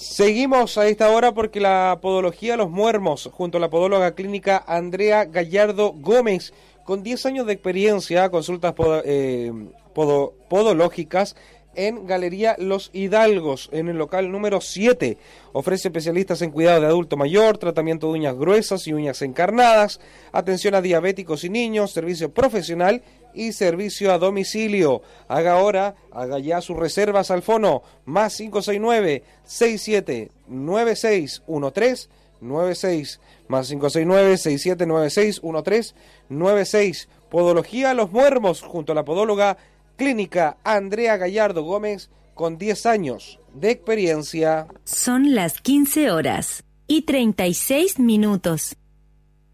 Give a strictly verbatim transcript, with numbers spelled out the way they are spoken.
Seguimos a esta hora porque la podología de los muermos, junto a la podóloga clínica Andrea Gallardo Gómez, con diez años de experiencia, consultas podo, eh, podo, podológicas en Galería Los Hidalgos, en el local número siete. Ofrece especialistas en cuidado de adulto mayor, tratamiento de uñas gruesas y uñas encarnadas, atención a diabéticos y niños, servicio profesional y servicio a domicilio. Haga ahora, haga ya sus reservas al fono más cinco seis nueve, seis siete nueve seis uno tres nueve seis, más cinco seis nueve, seis siete nueve seis uno tres nueve seis. Podología a los muermos, junto a la podóloga clínica Andrea Gallardo Gómez, con diez años de experiencia. Son las quince horas y treinta y seis minutos.